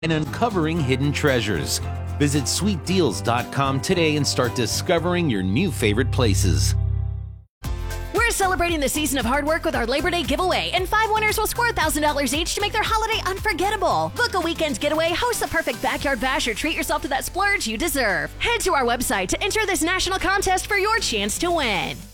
and uncovering hidden treasures. Visit sweetdeals.com today and start discovering your new favorite places. We're celebrating the season of hard work with our Labor Day giveaway, and 5 winners will score $1,000 each to make their holiday unforgettable. Book a weekend getaway, host the perfect backyard bash, or treat yourself to that splurge you deserve. Head to our website to enter this national contest for your chance to win.